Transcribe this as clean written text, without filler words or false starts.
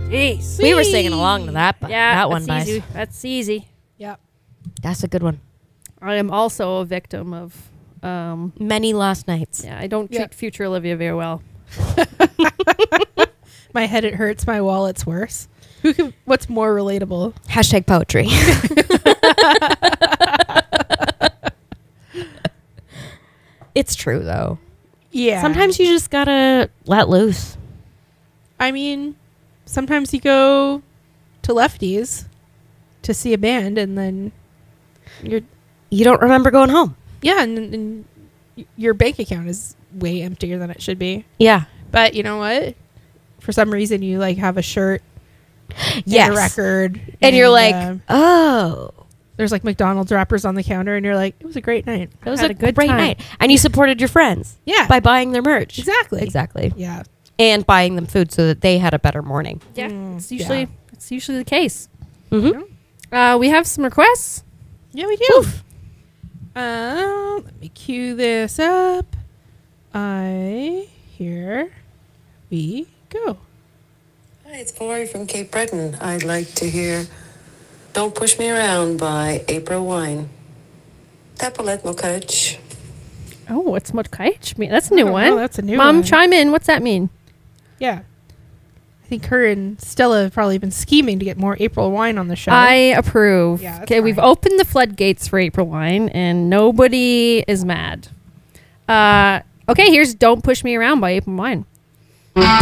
Jeez. We were singing along to that. Yeah, that one, that's guys. easy. That's easy. Yep. That's a good one. I am also a victim of. Many last nights. Yeah, I don't treat Yep. future Olivia very well. My head it hurts. My wallet's worse. What's more relatable? Hashtag poetry. It's true though. Yeah. Sometimes you just gotta let loose. I mean, sometimes you go to Lefties to see a band, and then You don't remember going home. and your bank account is way emptier than it should be. Yeah. But you know what? For some reason, you like have a shirt, Yes. and a record, And you're like, um, oh, there's like McDonald's wrappers on the counter, and you're like, it was a great night. that was Had a a good great time. night. And you supported your friends Yeah, by buying their merch. exactly. Exactly. Yeah. And buying them food so that they had a better morning. Yeah, Mm, it's usually the case. Mm-hmm. We have some requests. Yeah, we do. Let me cue this up. Here we go. Hi, it's Maury from Cape Breton. I'd like to hear Don't Push Me Around by April Wine. Tapalet mo coach. Oh, what's Motkaic mean? That's a new Oh, one. no, that's a new Mom, one. chime in. What's that mean? Yeah. I think her and Stella have probably been scheming to get more April wine on the show. I approve. Yeah, that's Okay, we've fine. opened the floodgates for April wine, and nobody is mad. Okay, here's "Don't Push Me Around" by April Wine.